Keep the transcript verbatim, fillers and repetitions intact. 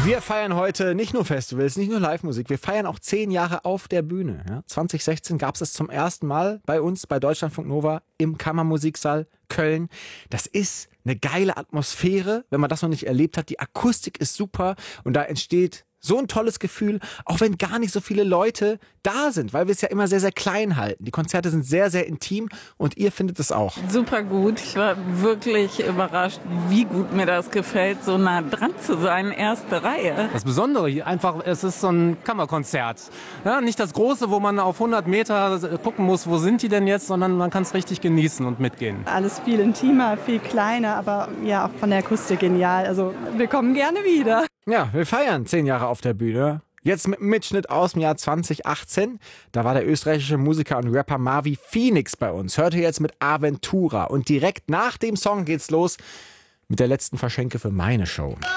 Wir feiern heute nicht nur Festivals, nicht nur Live-Musik, wir feiern auch zehn Jahre auf der Bühne. Ja, zwanzig sechzehn gab es es zum ersten Mal bei uns, bei Deutschlandfunk Nova, im Kammermusiksaal Köln. Das ist eine geile Atmosphäre, wenn man das noch nicht erlebt hat. Die Akustik ist super und da entsteht so ein tolles Gefühl, auch wenn gar nicht so viele Leute da sind, weil wir es ja immer sehr, sehr klein halten. Die Konzerte sind sehr, sehr intim und ihr findet es auch. Super gut. Ich war wirklich überrascht, wie gut mir das gefällt, so nah dran zu sein, erste Reihe. Das Besondere hier einfach, es ist so ein Kammerkonzert. Ja, nicht das Große, wo man auf hundert Meter gucken muss, wo sind die denn jetzt, sondern man kann es richtig genießen und mitgehen. Alles viel intimer, viel kleiner, aber ja, auch von der Akustik genial. Also wir kommen gerne wieder. Ja, wir feiern zehn Jahre auf der Bühne. Jetzt mit einem Mitschnitt aus dem Jahr zwanzig achtzehn. Da war der österreichische Musiker und Rapper Marvi Phoenix bei uns. Hört ihr jetzt mit Aventura. Und direkt nach dem Song geht's los mit der letzten Verschenke für meine Show.